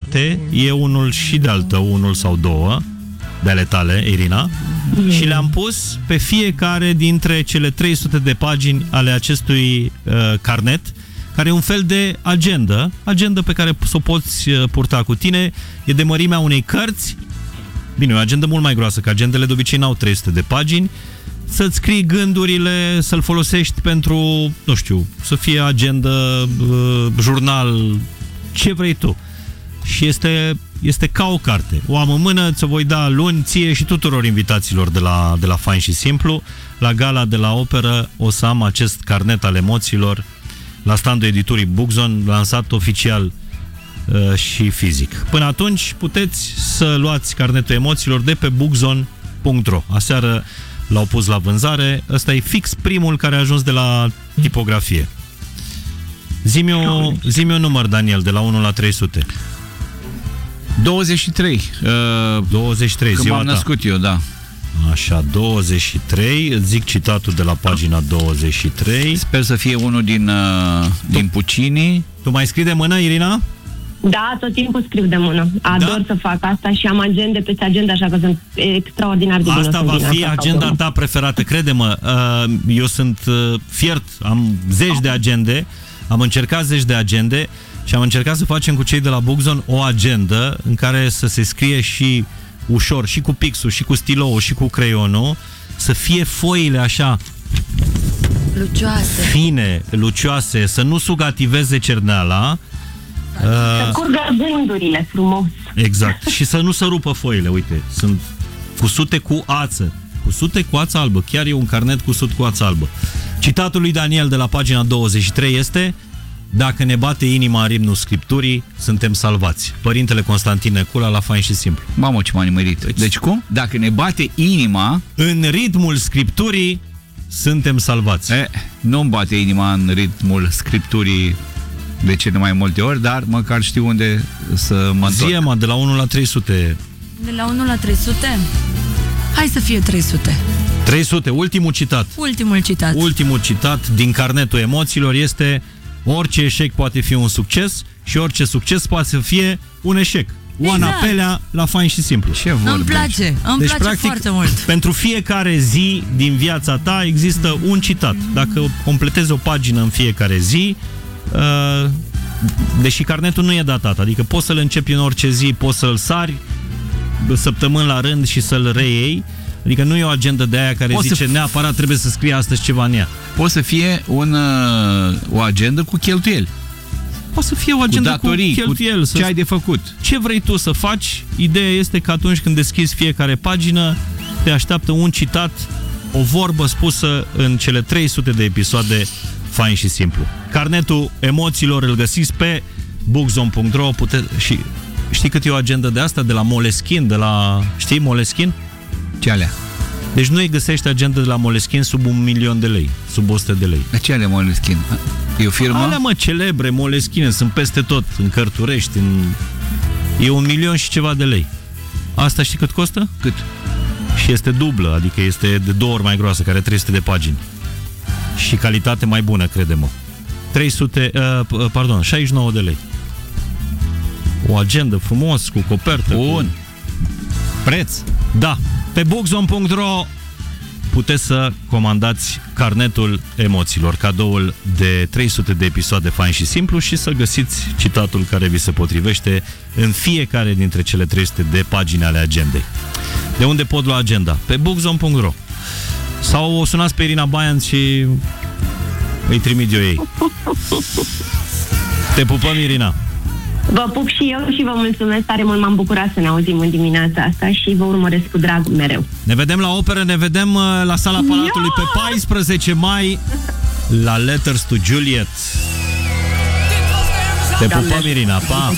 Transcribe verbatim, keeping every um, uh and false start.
poate e unul și de-al tău, unul sau două de ale tale, Irina, mm. și le-am pus pe fiecare dintre cele trei sute de pagini ale acestui uh, carnet, care e un fel de agenda, agenda pe care să o poți uh, purta cu tine, e de mărimea unei cărți. Bine, o agendă mult mai groasă, că agendele de obicei n-au trei sute de pagini, să-ți scrii gândurile, să-l folosești pentru, nu știu, să fie agenda, uh, jurnal, ce vrei tu. Și este, este ca o carte. O am în mână, ți-o voi da luni, ție și tuturor invitaților de la, de la Fain și Simplu. La gala de la operă o să am acest carnet al emoțiilor la standul editurii Bugzon, lansat oficial uh, și fizic. Până atunci puteți să luați carnetul emoțiilor de pe bugzon punct ro. Aseară l-au pus la vânzare. Ăsta e fix primul care a ajuns de la tipografie. Zi-mi, o, zi-mi un număr, Daniel, de la unu la trei sute. douăzeci și trei. Uh, douăzeci și trei, când ziua m-am ta. născut eu, da. Așa, douăzeci și trei. Îți zic citatul de la pagina douăzeci și trei. Sper să fie unul din, uh, din Puccini. Tu mai scrii de mână, Irina? Da, tot timpul scriu de mână. Ador da? să fac asta și am agende peste agenda, așa că sunt extraordinar de bună. Asta va fi agenda ta preferată, crede-mă. Eu sunt fiert, am zeci de agende, am încercat zeci de agende și am încercat să facem cu cei de la Bugzon o agendă în care să se scrie și ușor, și cu pixul, și cu stilou, și cu creionul, să fie foile așa lucioase, fine, lucioase, să nu sugativeze cerneala. Să curgă gândurile frumos. Exact. Și să nu se rupă foile. Uite, sunt cusute cu ață. Cusute cu ață albă. Chiar e un carnet cusut cu ață albă. Citatul lui Daniel de la pagina douăzeci și trei este: dacă ne bate inima în ritmul Scripturii, suntem salvați. Părintele Constantin Necula la Fain și Simplu. Mamă, ce m-a nimerit. Deci, deci cum? Dacă ne bate inima în ritmul Scripturii, suntem salvați. E, nu-mi bate inima în ritmul Scripturii de cele mai multe ori, dar măcar știu unde să mă întorc. Zie, mă, de la unu la trei sute. De la unu la trei sute? Hai să fie trei sute. trei sute, ultimul citat. Ultimul citat. Ultimul citat din carnetul emoțiilor este: orice eșec poate fi un succes și orice succes poate să fie un eșec. Oana exact. Pelea la Fain și Simplu. Ce vorbești? Îmi place, îmi deci, place practic, foarte mult. Pentru fiecare zi din viața ta există un citat. Dacă completezi o pagină în fiecare zi, uh, deși carnetul nu e datat, adică poți să-l începi în orice zi, poți să-l sari săptămâni la rând și să-l reiei. Adică nu e o agendă de aia care poți zice f- neapărat trebuie să scrie astăzi ceva în ea. Poate să fie un, uh, o agendă cu cheltuieli. Poate să fie o agendă cu, datorii, cu cheltuieli. Cu ce ai de făcut. Ce vrei tu să faci? Ideea este că atunci când deschizi fiecare pagină, te așteaptă un citat, o vorbă spusă în cele trei sute de episoade Fain și Simplu. Carnetul emoțiilor îl găsiți pe bugzon punct ro. Pute- și știi cât e o agendă de asta? De la Moleskine, de la... Știi Moleskine? Ce alea? Deci nu îi găsești agenda de la Moleskine sub un milion de lei, sub o sută de lei. De ce ale Moleskine? E o firmă? Alea, mă, celebre, Moleskine, sunt peste tot, în Cărturești, în... e un milion și ceva de lei. Asta știi cât costă? Cât? Și este dublă, adică este de două ori mai groasă, care are trei sute de pagini. Și calitate mai bună, crede-mă. trei sute, uh, pardon, șaizeci și nouă de lei. O agendă frumos, cu copertă. Bun. Cu... Preț? Da. Pe bugzon punct ro puteți să comandați carnetul emoțiilor, cadoul de trei sute de episoade Fain și Simplu, și să găsiți citatul care vi se potrivește în fiecare dintre cele trei sute de pagini ale agendei. De unde pot lua agenda? Pe bugzon punct ro. Sau o sunați pe Irina Baian și îi trimit eu ei. Te pupăm, Irina! Vă pup și eu și vă mulțumesc tare mult, m-am bucurat să ne auzim în dimineața asta și vă urmăresc cu drag mereu. Ne vedem la operă, ne vedem la Sala Palatului Yo! Pe paisprezece mai la Letters to Juliet. Te pupăm, Irina, pa!